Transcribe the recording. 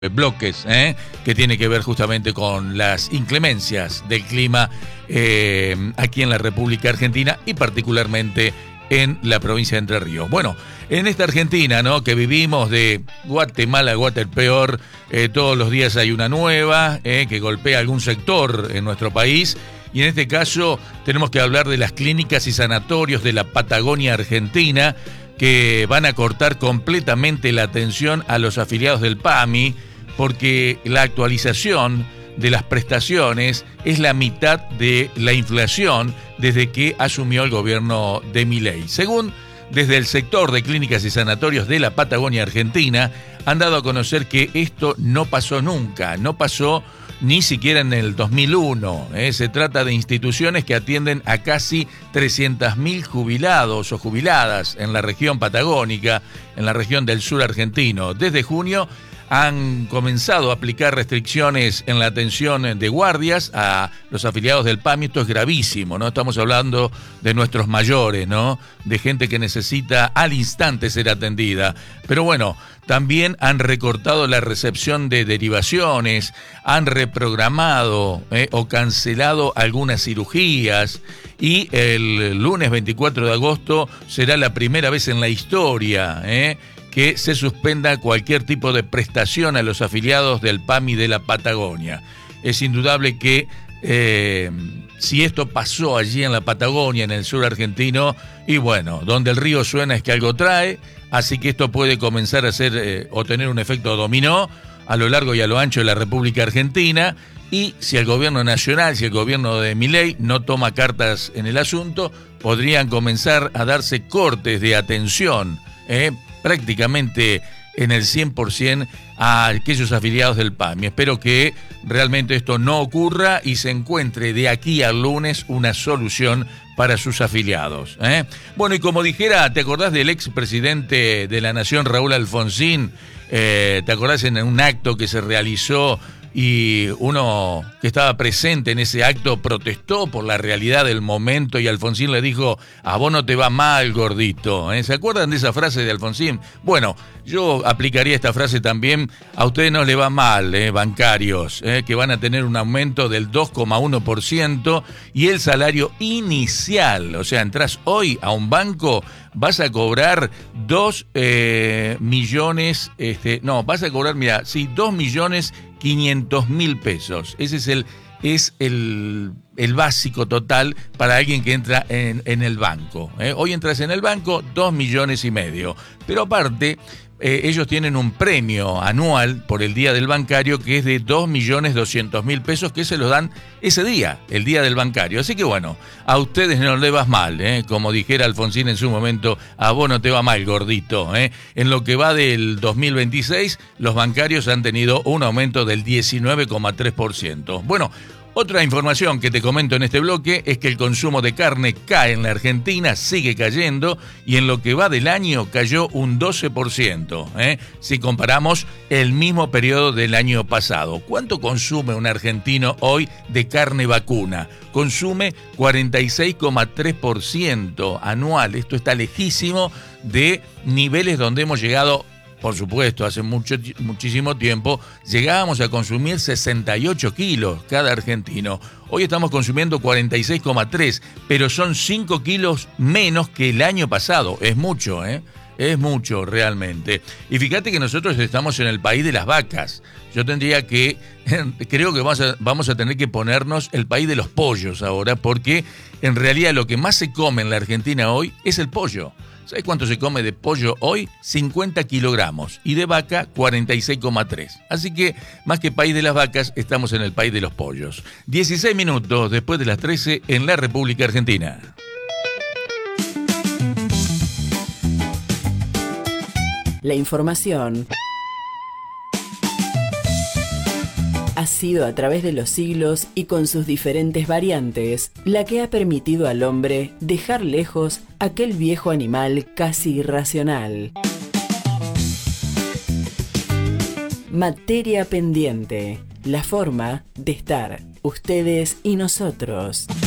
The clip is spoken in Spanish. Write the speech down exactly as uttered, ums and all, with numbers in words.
bloques, ¿eh? que tiene que ver justamente con las inclemencias del clima eh, aquí en la República Argentina y particularmente en la provincia de Entre Ríos. Bueno, en esta Argentina, ¿no?, que vivimos de Guatemala a Guatepeor, eh, todos los días hay una nueva eh, que golpea algún sector en nuestro país. Y en este caso tenemos que hablar de las clínicas y sanatorios de la Patagonia Argentina, que van a cortar completamente la atención a los afiliados del PAMI, porque la actualización de las prestaciones es la mitad de la inflación desde que asumió el gobierno de Milei. Según desde el sector de clínicas y sanatorios de la Patagonia Argentina, han dado a conocer que esto no pasó nunca, no pasó ni siquiera en el dos mil uno. ¿eh? Se trata de instituciones que atienden a casi trescientos mil jubilados o jubiladas en la región patagónica, en la región del sur argentino. Desde junio han comenzado a aplicar restricciones en la atención de guardias a los afiliados del PAMI. Esto es gravísimo, ¿no? Estamos hablando de nuestros mayores, ¿no? De gente que necesita al instante ser atendida. Pero bueno, también han recortado la recepción de derivaciones, han reprogramado eh, o cancelado algunas cirugías, y el lunes veinticuatro de agosto será la primera vez en la historia, ¿eh? que se suspenda cualquier tipo de prestación a los afiliados del PAMI de la Patagonia. Es indudable que eh, si esto pasó allí en la Patagonia, en el sur argentino, y bueno, donde el río suena es que algo trae, así que esto puede comenzar a hacer eh, o tener un efecto dominó a lo largo y a lo ancho de la República Argentina, y si el gobierno nacional, si el gobierno de Milei no toma cartas en el asunto, podrían comenzar a darse cortes de atención, eh, prácticamente en el cien por ciento a aquellos afiliados del PAMI. Espero que realmente esto no ocurra y se encuentre de aquí al lunes una solución para sus afiliados. ¿eh? Bueno, y como dijera, ¿te acordás del expresidente de la Nación, Raúl Alfonsín? Eh, ¿Te acordás en un acto que se realizó y uno que estaba presente en ese acto protestó por la realidad del momento y Alfonsín le dijo: a vos no te va mal, gordito? ¿Eh? ¿Se acuerdan de esa frase de Alfonsín? Bueno, yo aplicaría esta frase también: a ustedes no les va mal, eh, bancarios, eh, que van a tener un aumento del dos coma uno por ciento y el salario inicial, o sea, entras hoy a un banco, vas a cobrar dos eh, millones, este, no, vas a cobrar, mira, sí, dos millones quinientos mil pesos. Ese es el, es el, el básico total para alguien que entra en, en el banco. ¿eh? Hoy entras en el banco, dos millones y medio. Pero aparte, eh, ellos tienen un premio anual por el Día del Bancario que es de dos millones doscientos mil pesos, que se los dan ese día, el Día del Bancario. Así que bueno, a ustedes no les va mal, ¿eh? como dijera Alfonsín en su momento: a vos no te va mal, gordito. ¿eh? En lo que va del dos mil veintiséis, los bancarios han tenido un aumento del diecinueve coma tres por ciento. Bueno, otra información que te comento en este bloque es que el consumo de carne cae en la Argentina, sigue cayendo, y en lo que va del año cayó un doce por ciento, ¿eh? si comparamos el mismo periodo del año pasado. ¿Cuánto consume un argentino hoy de carne vacuna? Consume cuarenta y seis coma tres por ciento anual. Esto está lejísimo de niveles donde hemos llegado. Por supuesto, hace mucho, muchísimo tiempo llegábamos a consumir sesenta y ocho kilos cada argentino. Hoy estamos consumiendo cuarenta y seis coma tres, pero son cinco kilos menos que el año pasado. Es mucho, ¿eh? Es mucho realmente. Y fíjate que nosotros estamos en el país de las vacas. Yo tendría que, creo que vamos a, vamos a tener que ponernos el país de los pollos ahora, porque en realidad lo que más se come en la Argentina hoy es el pollo. ¿Sabes cuánto se come de pollo hoy? cincuenta kilogramos. Y de vaca, cuarenta y seis coma tres. Así que, más que país de las vacas, estamos en el país de los pollos. dieciséis minutos después de las trece en la República Argentina. La información ha sido a través de los siglos y con sus diferentes variantes la que ha permitido al hombre dejar lejos aquel viejo animal casi irracional. Materia pendiente, la forma de estar ustedes y nosotros.